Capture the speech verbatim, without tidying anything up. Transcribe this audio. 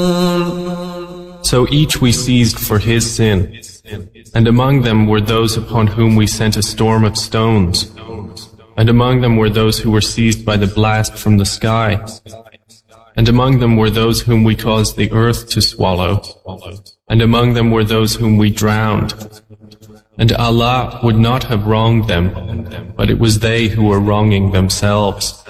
So each we seized for his sin, and among them were those upon whom we sent a storm of stones, and among them were those who were seized by the blast from the sky, and among them were those whom we caused the earth to swallow, and among them were those whom we drowned. And Allah would not have wronged them, but it was they who were wronging themselves.